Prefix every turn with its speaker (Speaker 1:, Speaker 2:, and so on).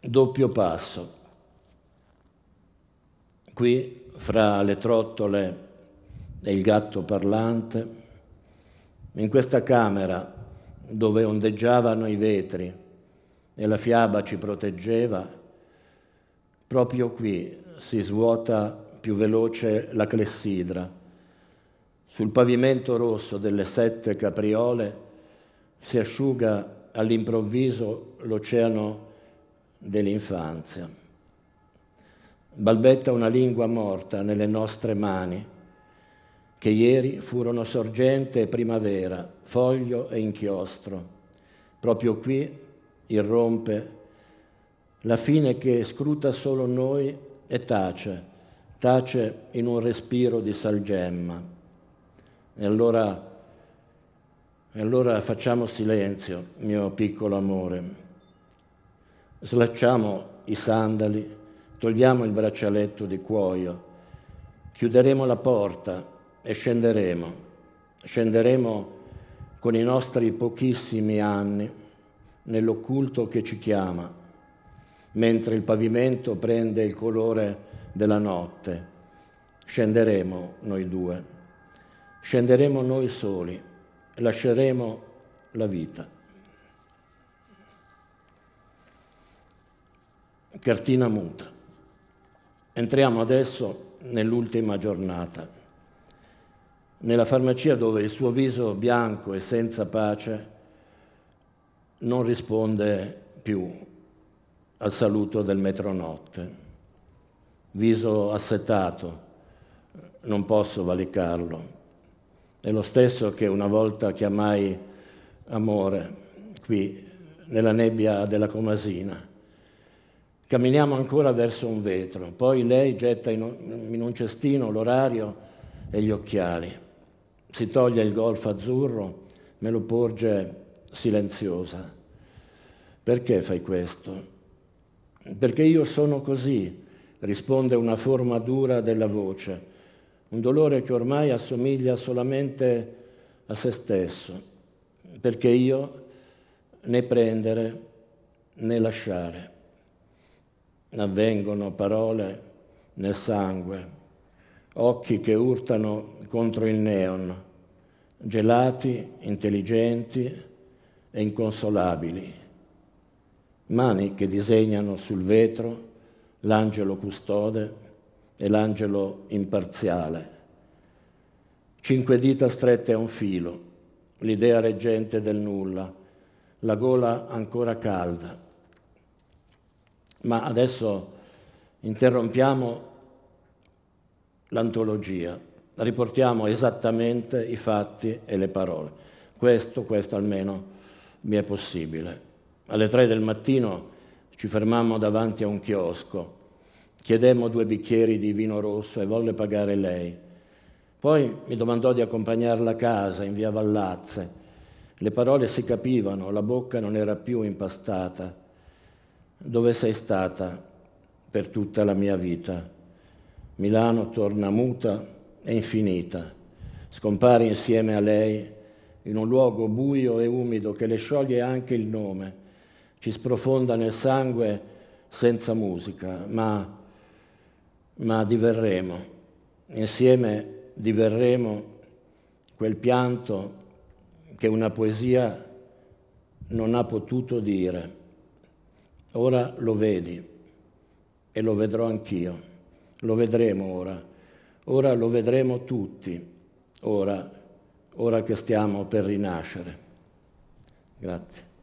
Speaker 1: doppio passo. Qui, fra le trottole e il gatto parlante, in questa camera dove ondeggiavano i vetri e la fiaba ci proteggeva, proprio qui si svuota più veloce la clessidra. Sul pavimento rosso delle 7 capriole si asciuga all'improvviso l'oceano dell'infanzia. Balbetta una lingua morta nelle nostre mani, che ieri furono sorgente e primavera, foglio e inchiostro. Proprio qui irrompe la fine che scruta solo noi e tace in un respiro di salgemma. E allora facciamo silenzio, mio piccolo amore. Slacciamo i sandali, togliamo il braccialetto di cuoio, chiuderemo la porta e scenderemo con i nostri pochissimi anni nell'occulto che ci chiama, mentre il pavimento prende il colore della notte. Scenderemo noi due, scenderemo noi soli, lasceremo la vita. Cartina muta. Entriamo adesso nell'ultima giornata, nella farmacia dove il suo viso bianco e senza pace non risponde più al saluto del metronotte. Viso assetato, non posso valicarlo. È lo stesso che una volta chiamai amore, qui, nella nebbia della Comasina. Camminiamo ancora verso un vetro, poi lei getta in un cestino l'orario e gli occhiali. Si toglie il golf azzurro, me lo porge silenziosa. Perché fai questo? Perché io sono così, risponde una forma dura della voce, un dolore che ormai assomiglia solamente a se stesso, perché io né prendere né lasciare. Avvengono parole nel sangue, occhi che urtano contro il neon, gelati, intelligenti e inconsolabili, mani che disegnano sul vetro l'angelo custode e l'angelo imparziale. 5 dita strette a un filo, l'idea reggente del nulla, la gola ancora calda. Ma adesso interrompiamo l'antologia, riportiamo esattamente i fatti e le parole. Questo almeno mi è possibile. Alle 3 del mattino ci fermammo davanti a un chiosco, chiedemmo 2 bicchieri di vino rosso e volle pagare lei. Poi mi domandò di accompagnarla a casa in via Vallazze. Le parole si capivano, la bocca non era più impastata. Dove sei stata per tutta la mia vita? Milano torna muta e infinita. Scompari insieme a lei in un luogo buio e umido che le scioglie anche il nome. Ci sprofonda nel sangue senza musica, ma diverremo. Insieme diverremo quel pianto che una poesia non ha potuto dire. Ora lo vedi e lo vedrò anch'io, lo vedremo ora lo vedremo tutti, ora che stiamo per rinascere. Grazie.